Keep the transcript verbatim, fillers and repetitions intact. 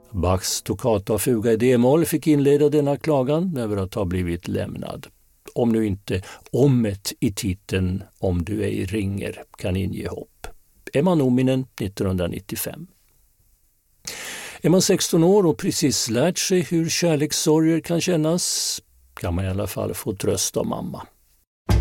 Bachs toccata och fuga i d-moll fick inleda denna klagan över att ha blivit lämnad. Om nu inte ommet i titeln Om du ej ringer kan inge hopp. Emma Nominen nittonhundranittiofem. Är man sexton år och precis lärt sig hur kärlekssorger kan kännas kan man i alla fall få tröst av mamma.